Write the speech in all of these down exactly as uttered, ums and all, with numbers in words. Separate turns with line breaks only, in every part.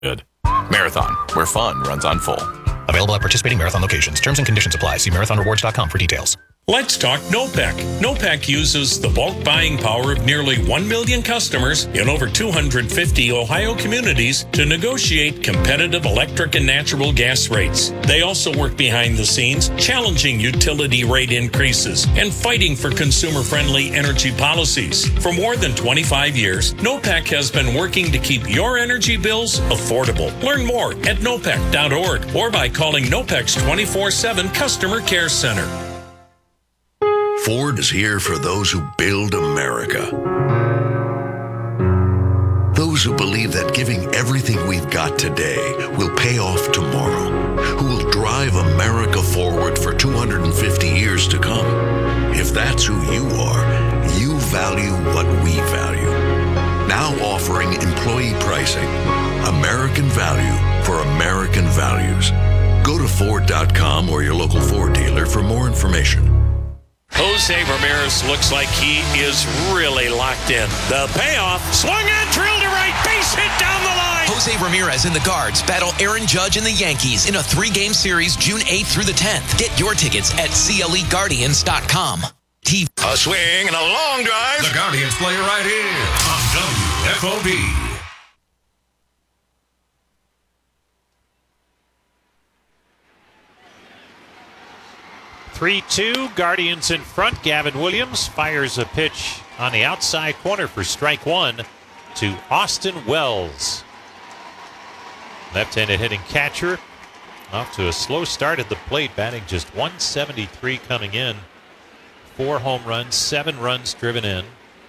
Good. Marathon, where fun runs on full.
Available at participating Marathon locations. Terms and conditions apply. See marathon rewards dot com for details.
Let's talk NOPEC. NOPEC uses the bulk buying power of nearly one million customers in over two hundred fifty Ohio communities to negotiate competitive electric and natural gas rates. They also work behind the scenes, challenging utility rate increases and fighting for consumer-friendly energy policies. For more than twenty-five years, NOPEC has been working to keep your energy bills affordable. Learn more at nopec dot org or by calling NOPEC's twenty-four seven Customer Care Center.
Ford is here for those who build America. Those who believe that giving everything we've got today will pay off tomorrow. Who will drive America forward for two hundred fifty years to come. If that's who you are, you value what we value. Now offering employee pricing. American value for American values. Go to Ford dot com or your local Ford dealer for more information.
Jose Ramirez looks like he is really locked in. The payoff, swung and drilled to right, base hit down the line.
Jose Ramirez and the Guards battle Aaron Judge and the Yankees in a three-game series June eighth through the tenth. Get your tickets at C L E Guardians dot com. T V.
A swing and a long drive.
The Guardians play right here on W F O B.
three two, Guardians in front. Gavin Williams fires a pitch on the outside corner for strike one to Austin Wells. Left-handed hitting catcher off to a slow start at the plate, batting just one seventy-three coming in. Four home runs, seven runs driven in.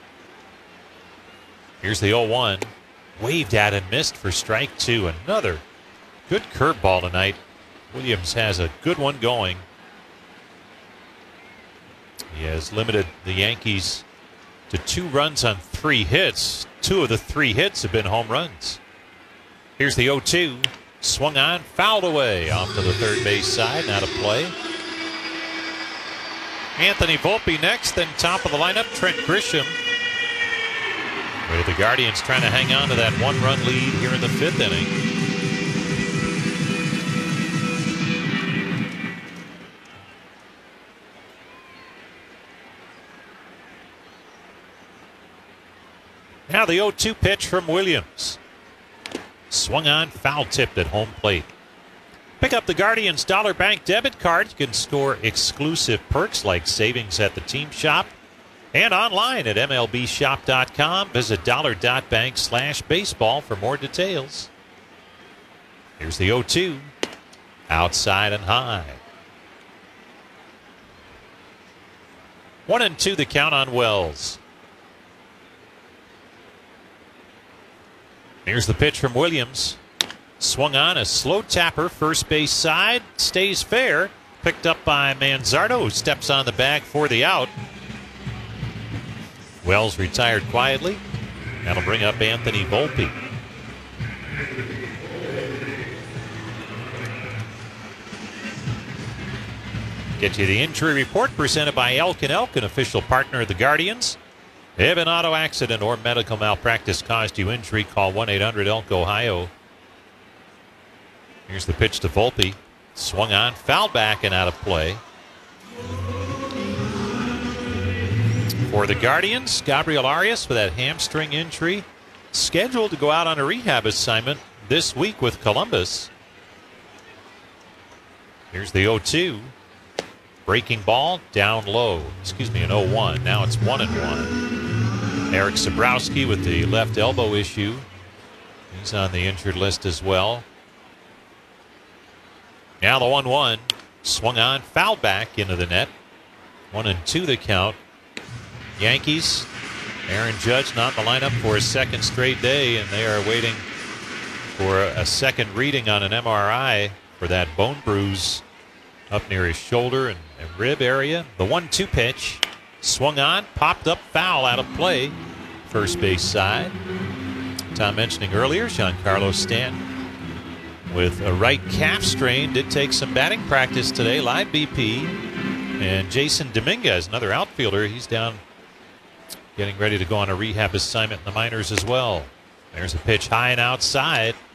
Here's the oh one. Waved at and missed for strike two. Another good curveball tonight. Williams has a good one going. He has limited the Yankees to two runs on three hits. Two of the three hits have been home runs. Here's the oh two. Swung on, fouled away off to the third base side, out of play. Anthony Volpe next, then top of the lineup, Trent Grisham. With the Guardians trying to hang on to that one-run lead here in the fifth inning. Now the oh two pitch from Williams. Swung on, foul tipped at home plate. Pick up the Guardians Dollar Bank debit card. You can score exclusive perks like savings at the team shop and online at M L B shop dot com. Visit dollar.bank slash baseball for more details. Here's the oh two. Outside and high. One and two the count on Wells. Here's the pitch from Williams. Swung on, a slow tapper, first base side, stays fair. Picked up by Manzardo, who steps on the bag for the out. Wells retired quietly. That'll bring up Anthony Volpe. Get you the injury report presented by Elkin Elkin, official partner of the Guardians. If an auto accident or medical malpractice caused you injury, call one eight hundred E L K Ohio. Here's the pitch to Volpe. Swung on, fouled back and out of play. For the Guardians, Gabriel Arias with that hamstring injury, scheduled to go out on a rehab assignment this week with Columbus. Here's the oh two. Breaking ball down low. Excuse me, an oh one. Now it's one and one. Eric Sabrowski with the left elbow issue. He's on the injured list as well. Now the one one. Swung on, fouled back into the net. One and two the count. Yankees. Aaron Judge not in the lineup for a second straight day, and they are waiting for a second reading on an M R I for that bone bruise up near his shoulder and, and rib area. The one two pitch. Swung on, popped up, foul out of play. First base side. Tom mentioning earlier, Giancarlo Stanton with a right calf strain. Did take some batting practice today, live B P. And Jason Dominguez, another outfielder, he's down getting ready to go on a rehab assignment in the minors as well. There's a pitch high and outside.